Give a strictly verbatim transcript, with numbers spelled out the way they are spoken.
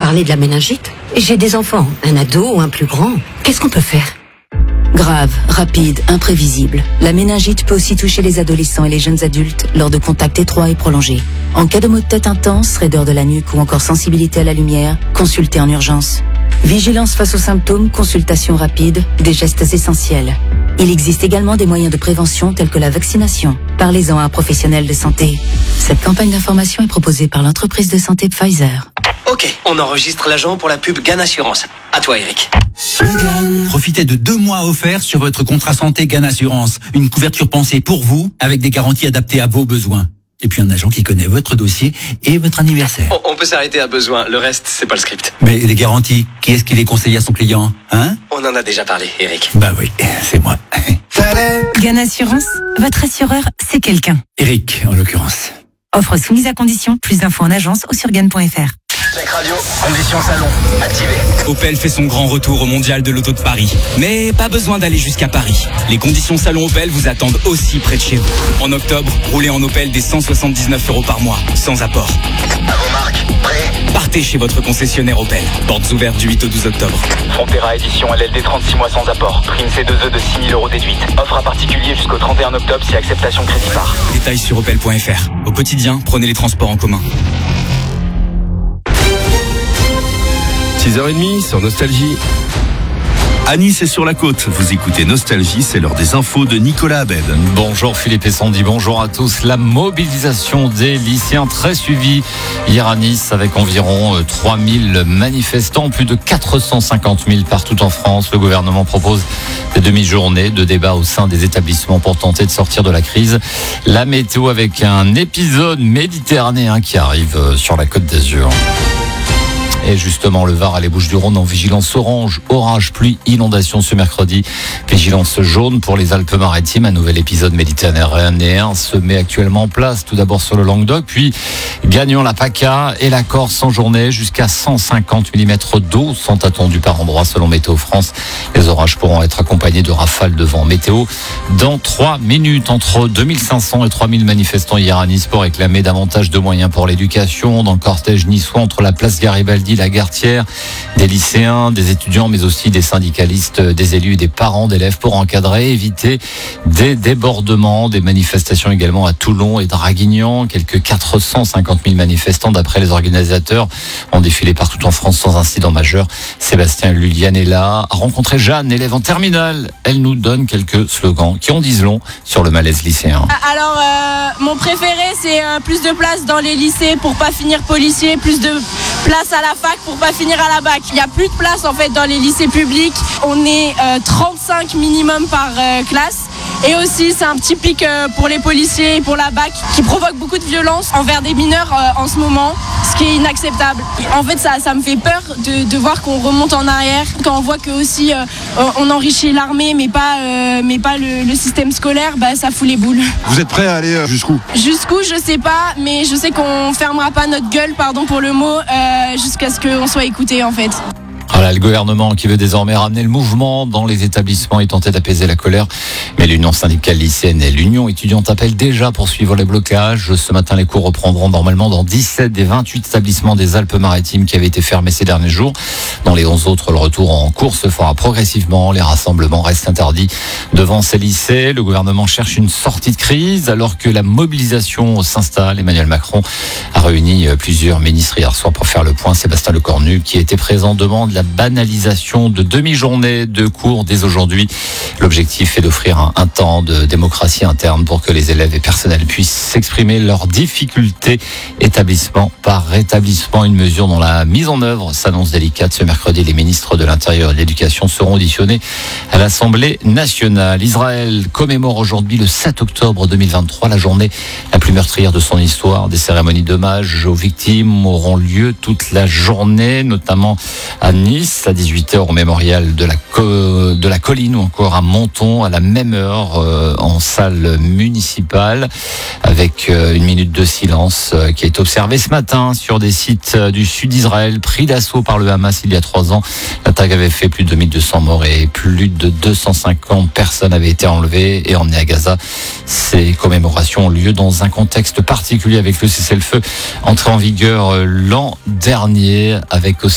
parler de la méningite? J'ai des enfants, un ado ou un plus grand. Qu'est-ce qu'on peut faire? Grave, rapide, imprévisible. La méningite peut aussi toucher les adolescents et les jeunes adultes lors de contacts étroits et prolongés. En cas de maux de tête intense, raideur de la nuque ou encore sensibilité à la lumière, consultez en urgence. Vigilance face aux symptômes, consultation rapide, des gestes essentiels. Il existe également des moyens de prévention tels que la vaccination. Parlez-en à un professionnel de santé. Cette campagne d'information est proposée par l'entreprise de santé Pfizer. Ok, on enregistre l'agent pour la pub Gan Assurance. À toi, Eric. Profitez de deux mois offerts sur votre contrat santé Gan Assurance. Une couverture pensée pour vous, avec des garanties adaptées à vos besoins. Et puis un agent qui connaît votre dossier et votre anniversaire. On, on peut s'arrêter à besoin, le reste, c'est pas le script. Mais les garanties, qui est-ce qui les conseille à son client, hein? On en a déjà parlé, Eric. Bah oui, c'est moi. Gan Assurance, votre assureur, c'est quelqu'un. Eric, en l'occurrence. Offre soumise à condition, plus d'infos en agence ou sur gan point f r. Check radio, conditions salon, activé. Opel fait son grand retour au Mondial de l'Auto de Paris. Mais pas besoin d'aller jusqu'à Paris. Les conditions salon Opel vous attendent aussi près de chez vous. En octobre, roulez en Opel des cent soixante-dix-neuf euros par mois, sans apport. À vos marques, prêt? Partez chez votre concessionnaire Opel. Portes ouvertes du huit au douze octobre. Frontera édition L L D trente-six mois sans apport. Prime C deux E de six mille euros déduite. Offre à particulier jusqu'au trente et un octobre si acceptation crédit par. Détails sur opel point f r. Au quotidien, prenez les transports en commun. six heures trente sur Nostalgie. À Nice et sur la côte, vous écoutez Nostalgie, c'est l'heure des infos de Nicolas Abed. Bonjour Philippe et Sandy, bonjour à tous. La mobilisation des lycéens très suivie hier à Nice avec environ trois mille manifestants, plus de quatre cent cinquante mille partout en France. Le gouvernement propose des demi-journées de débat au sein des établissements pour tenter de sortir de la crise. La météo avec un épisode méditerranéen qui arrive sur la Côte d'Azur. Et justement, le Var et les Bouches-du-Rhône en vigilance orange, orage, pluie, inondation ce mercredi. Vigilance jaune pour les Alpes-Maritimes. Un nouvel épisode méditerranéen se met actuellement en place. Tout d'abord sur le Languedoc, puis gagnant la PACA et la Corse en journée. Jusqu'à cent cinquante millimètres d'eau sont attendus par endroit selon Météo France. Les orages pourront être accompagnés de rafales de vent. Météo dans trois minutes. Entre deux mille cinq cents et trois mille manifestants hier à Nice pour réclamer davantage de moyens pour l'éducation. Dans le cortège niçois entre la place Garibaldi, la Gartière, des lycéens, des étudiants, mais aussi des syndicalistes, des élus et des parents d'élèves pour encadrer, éviter des débordements, des manifestations également à Toulon et Draguignan. Quelques quatre cent cinquante mille manifestants, d'après les organisateurs, ont défilé partout en France sans incident majeur. Sébastien Lulliane est là, a rencontré Jeanne, élève en terminale. Elle nous donne quelques slogans qui en disent long sur le malaise lycéen. Alors, euh, mon préféré, c'est euh, plus de place dans les lycées pour pas finir policier, plus de place à la fac pour pas finir à la bac. Il n'y a plus de place en fait dans les lycées publics. On est euh, trente-cinq minimum par euh, classe. Et aussi, c'est un petit pic euh, pour les policiers et pour la bac qui provoque beaucoup de violence envers des mineurs euh, en ce moment, ce qui est inacceptable. En fait, ça, ça me fait peur de, de voir qu'on remonte en arrière, quand on voit que aussi euh, on enrichit l'armée, mais pas, euh, mais pas le, le système scolaire, bah, ça fout les boules. Vous êtes prêts à aller jusqu'où? Jusqu'où, je sais pas, mais je sais qu'on fermera pas notre gueule, pardon pour le mot, euh, jusqu'à ce qu'on soit écouté en fait. Voilà, le gouvernement qui veut désormais ramener le mouvement dans les établissements et tenter d'apaiser la colère. Mais l'Union syndicale lycéenne et l'Union étudiante appellent déjà à poursuivre les blocages. Ce matin, les cours reprendront normalement dans dix-sept des vingt-huit établissements des Alpes-Maritimes qui avaient été fermés ces derniers jours. Dans les onze autres, le retour en cours se fera progressivement. Les rassemblements restent interdits devant ces lycées. Le gouvernement cherche une sortie de crise alors que la mobilisation s'installe. Emmanuel Macron a réuni plusieurs ministres hier soir pour faire le point. Sébastien Lecornu, qui était présent, demande la banalisation de demi-journées de cours dès aujourd'hui. L'objectif est d'offrir un, un temps de démocratie interne pour que les élèves et personnels puissent s'exprimer leurs difficultés établissement par établissement. Une mesure dont la mise en œuvre s'annonce délicate. Ce mercredi, les ministres de l'Intérieur et de l'Éducation seront auditionnés à l'Assemblée nationale. Israël commémore aujourd'hui le sept octobre deux mille vingt-trois, la journée la plus meurtrière de son histoire. Des cérémonies d'hommage aux victimes auront lieu toute la journée, notamment à Nice, à dix-huit heures au mémorial de la, co- de la colline ou encore à Menton à la même heure euh, en salle municipale avec euh, une minute de silence euh, qui est observée ce matin sur des sites euh, du sud d'Israël pris d'assaut par le Hamas il y a trois ans. L'attaque avait fait plus de mille deux cents morts et plus de deux cent cinquante personnes avaient été enlevées et emmenées à Gaza. Ces commémorations ont lieu dans un contexte particulier avec le cessez-le-feu entré en vigueur euh, l'an dernier avec aussi